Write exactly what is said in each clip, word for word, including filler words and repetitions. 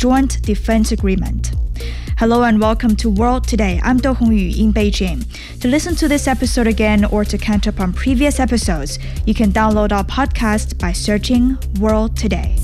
joint defense agreement. Hello and welcome to World Today. I'm Do Hongyu in Beijing. To listen to this episode again or to catch up on previous episodes, you can download our podcast by searching World Today.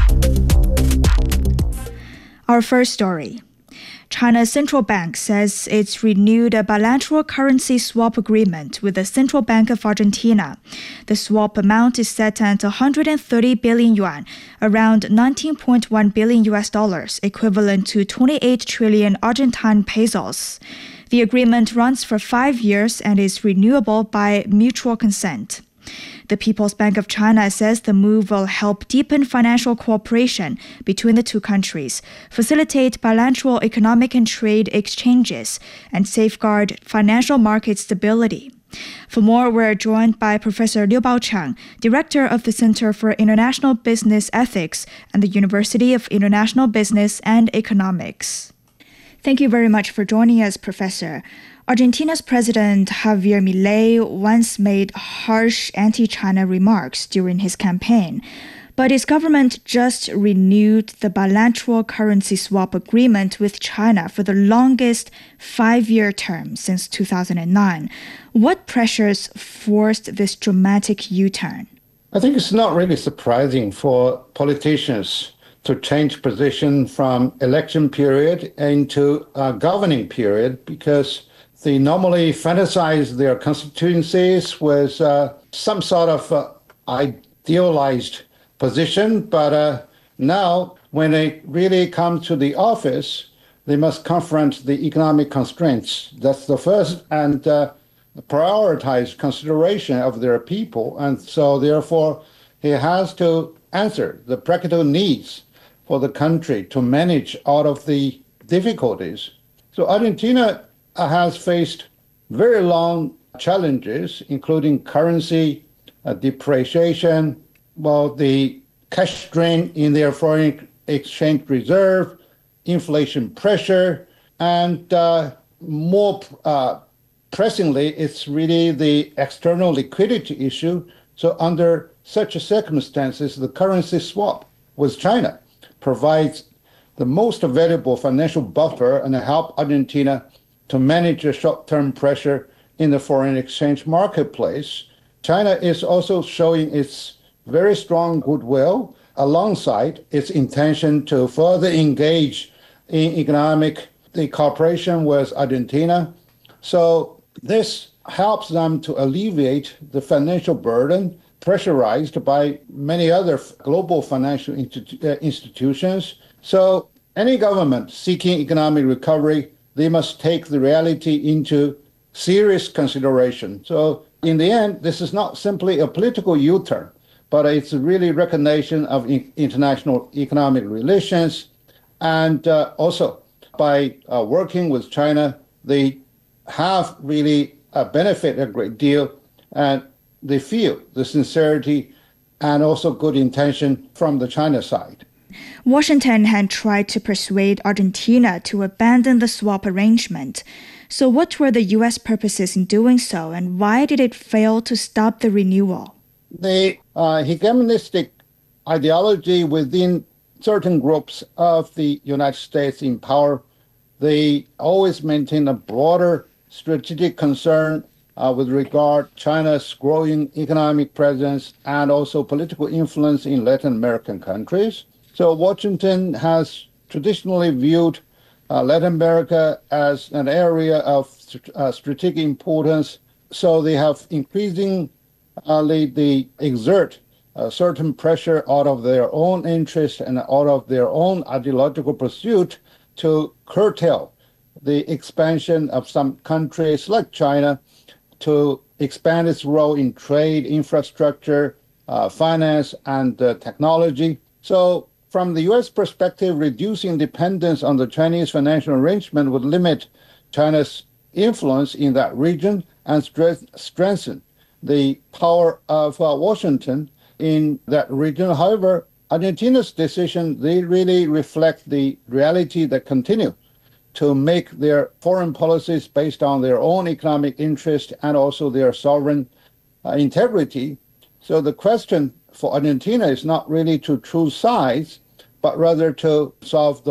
Our first story. China's central bank says it's renewed a bilateral currency swap agreement with the Central Bank of Argentina. The swap amount is set at one hundred thirty billion yuan, around nineteen point one billion U S dollars, equivalent to twenty-eight trillion Argentine pesos. The agreement runs for five years and is renewable by mutual consent. The People's Bank of China says the move will help deepen financial cooperation between the two countries, facilitate bilateral economic and trade exchanges, and safeguard financial market stability. For more, we're joined by Professor Liu Baocheng, Director of the Center for International Business Ethics and the University of International Business and Economics. Thank you very much for joining us, Professor. Argentina's President Javier Milei once made harsh anti-China remarks during his campaign, but his government just renewed the bilateral currency swap agreement with China for the longest five-year term since two thousand nine. What pressures forced this dramatic U-turn? I think it's not really surprising for politicians to change position from election period into a governing period because they normally fantasize their constituencies with uh, some sort of uh, idealized position, but uh, now when they really come to the office, they must confront the economic constraints. That's the first and uh, prioritize consideration of their people, and so therefore he has to answer the practical needs for the country to manage all of the difficulties. So Argentina has faced very long challenges, including currency uh, depreciation, well, the cash drain in their foreign exchange reserve, inflation pressure, and uh, more uh, pressingly, it's really the external liquidity issue. So under such circumstances, the currency swap with China provides the most valuable financial buffer and help Argentina to manage the short-term pressure in the foreign exchange marketplace. China is also showing its very strong goodwill alongside its intention to further engage in economic the cooperation with Argentina. So this helps them to alleviate the financial burden pressurized by many other global financial institu- uh, institutions. So any government seeking economic recovery, they must take the reality into serious consideration. So in the end, this is not simply a political U-turn, but it's really recognition of in- international economic relations. And uh, also by uh, working with China, they have really uh, benefited a great deal, and they feel the sincerity and also good intention from the China side. Washington had tried to persuade Argentina to abandon the swap arrangement. So what were the U S purposes in doing so, and why did it fail to stop the renewal? The uh, hegemonistic ideology within certain groups of the United States in power, they always maintain a broader strategic concern uh, with regard to China's growing economic presence and also political influence in Latin American countries. So Washington has traditionally viewed uh, Latin America as an area of uh, strategic importance. So they have increasingly they exert a certain pressure out of their own interest and out of their own ideological pursuit to curtail the expansion of some countries like China to expand its role in trade, infrastructure, uh, finance, and uh, technology. So from the U S perspective, reducing dependence on the Chinese financial arrangement would limit China's influence in that region and stre- strengthen the power of uh, Washington in that region. However, Argentina's decision, they really reflect the reality that continue to make their foreign policies based on their own economic interest and also their sovereign uh, integrity. So the question for Argentina is not really to choose sides, but rather to solve the